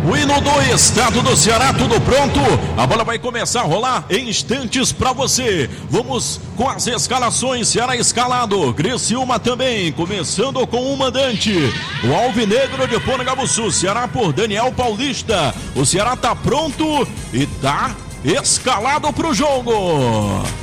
O hino do estado do Ceará, tudo pronto. A bola vai começar a rolar em instantes para você. Vamos com as escalações. Ceará escalado, Criciúma também, começando com o mandante, o Alvinegro de Porangaba-Sul. Ceará por Daniel Paulista. O Ceará tá pronto e tá escalado pro jogo.